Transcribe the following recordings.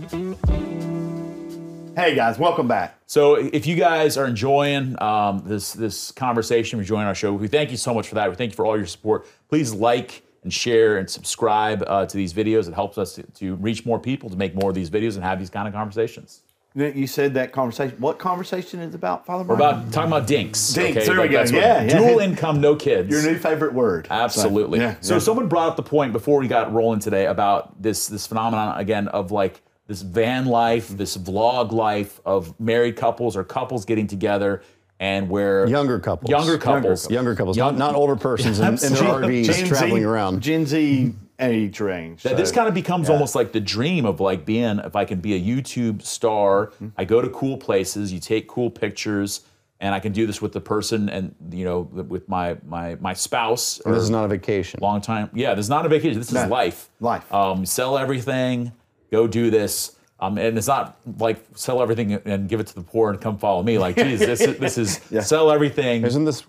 Hey guys, welcome back. So if you guys are enjoying this conversation, enjoying our show, we thank you so much for that. We thank you for all your support. Please like and share and subscribe to these videos. It helps us to reach more people, to make more of these videos and have these kind of conversations. You said that conversation. What conversation is about, Father We're Brian? talking about dinks. Dinks, okay? there we go. Yeah. Dual income, no kids. Your new favorite word. Absolutely. So someone brought up the point before we got rolling today about this phenomenon, again, of like this van life, this vlog life of married couples or couples getting together and where... Younger couples. Not older persons in their RVs traveling around. Gen Z age range. This kind of becomes almost like the dream of like being, if I can be a YouTube star, I go to cool places, you take cool pictures, and I can do this with the person and, you know, with my spouse. And this is not a vacation. Long time. Yeah, this is not a vacation. This is life. Life. Sell everything, go do this. And it's not like sell everything and give it to the poor and come follow me. Like, geez, this is sell everything. Isn't this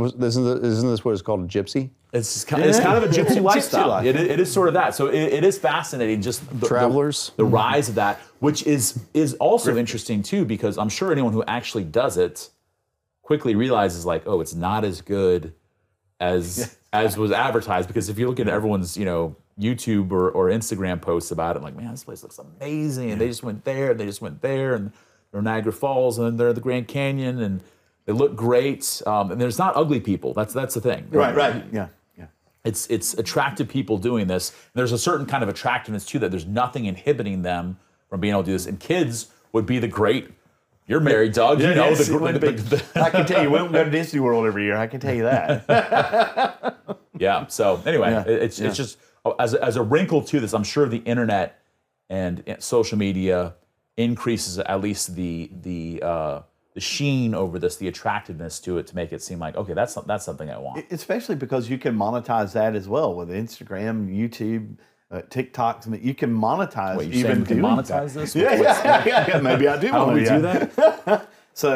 what is called a gypsy? It's kind of a gypsy lifestyle. Life. It is sort of that. So it is fascinating, just the rise of that, which is also interesting too, because I'm sure anyone who actually does it quickly realizes like, oh, it's not as good as was advertised. Because if you look at everyone's, you know, YouTube or Instagram posts about it, I'm like, man, this place looks amazing. And they just went there, and they're Niagara Falls, and they're the Grand Canyon, and they look great. And there's not ugly people. That's the thing. Right. Yeah. It's attractive people doing this. And there's a certain kind of attractiveness to that. There's nothing inhibiting them from being able to do this. And kids would be the great. You're married, Doug. You know I can tell you, we don't go to Disney World every year. I can tell you that. Yeah. So anyway, it's just as a wrinkle to this. I'm sure the internet and social media increases at least the sheen over this, the attractiveness to it, to make it seem like, okay, that's something I want. Especially because you can monetize that as well with Instagram, YouTube, TikTok. You can monetize. Wait, you're saying we can monetize this? Yeah. Maybe I do How want do we do that?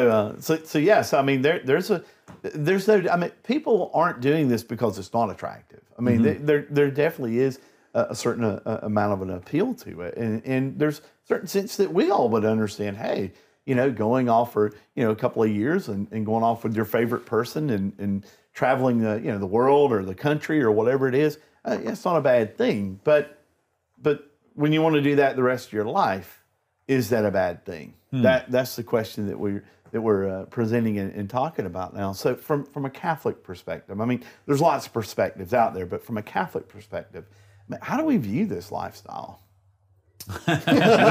So yes. I mean, there's no. I mean, people aren't doing this because it's not attractive. I mean, there definitely is a certain amount of an appeal to it, and there's a certain sense that we all would understand. Hey, you know, going off for, you know, a couple of years and going off with your favorite person and traveling the world or the country or whatever it is, it's not a bad thing. But when you want to do that the rest of your life, is that a bad thing? That's the question that we're presenting and talking about now. So from a Catholic perspective, I mean, there's lots of perspectives out there, but from a Catholic perspective, how do we view this lifestyle? Not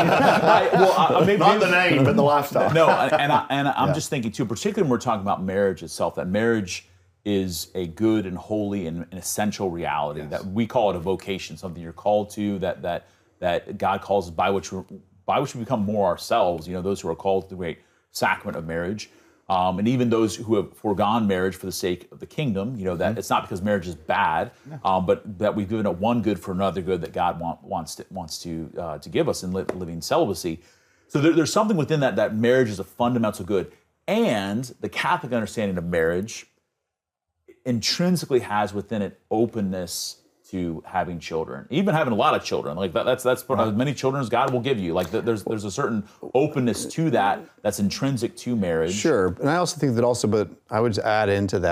the name, but the lifestyle. No, and I'm just thinking too, particularly when we're talking about marriage itself, that marriage is a good and holy and an essential reality. That we call it a vocation, something you're called to, that God calls us, by which we become more ourselves. You know, those who are called to the great sacrament of marriage. And even those who have foregone marriage for the sake of the kingdom, you know, that it's not because marriage is bad, but that we've given it one good for another good that God wants to give us in living celibacy. So there's something within that marriage is a fundamental good. And the Catholic understanding of marriage intrinsically has within it openness to having children, even having a lot of children. Like that's as many children as God will give you. Like there's a certain openness to that's intrinsic to marriage. Sure, and I also think that but I would add into that